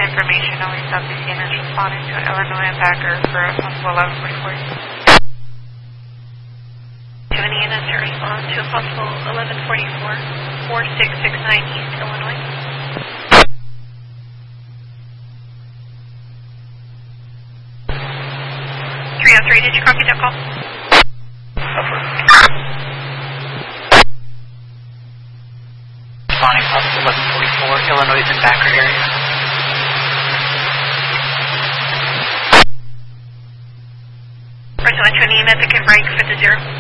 information, only Southeast units responding to Illinois and Packer for a possible 1144. To any units to respond to a possible 1144, 4669 East Illinois. 303, did you copy that call? Responding possible 1144, Illinois and Packer area. Right, so to any unit that can break for the 0.